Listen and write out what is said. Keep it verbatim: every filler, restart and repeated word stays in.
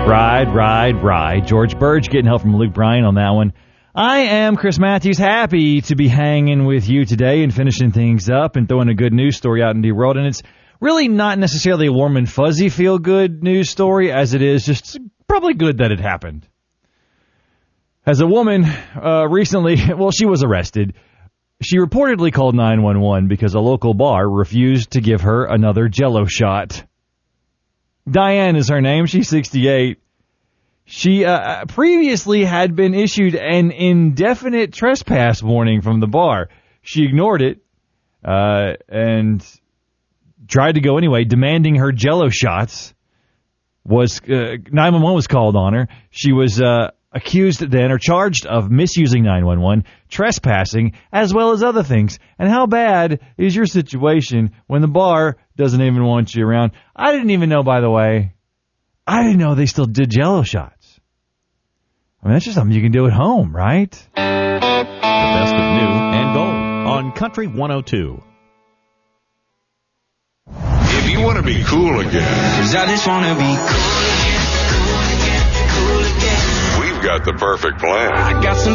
Ride, ride, ride. George Burge getting help from Luke Bryan on that one. I am Chris Matthews, happy to be hanging with you today and finishing things up and throwing a good news story out into the world. And it's really not necessarily a warm and fuzzy feel-good news story as it is just probably good that it happened. As a woman uh, recently, well, she was arrested. She reportedly called nine one one because a local bar refused to give her another Jell-O shot. Diane is her name. She's sixty-eight. She uh, previously had been issued an indefinite trespass warning from the bar. She ignored it uh, and tried to go anyway, demanding her Jell-O shots. Was uh, nine one one was called on her. She was uh, accused then or charged of misusing nine one one, trespassing, as well as other things. And how bad is your situation when the bar doesn't even want you around? I didn't even know, by the way, I didn't know they still did Jell-O shots. I mean, that's just something you can do at home, right? The best of new and gold on Country one oh two. If you want to be cool again, 'cause I just want to be cool again, cool again, cool again. we've got the perfect plan. I got some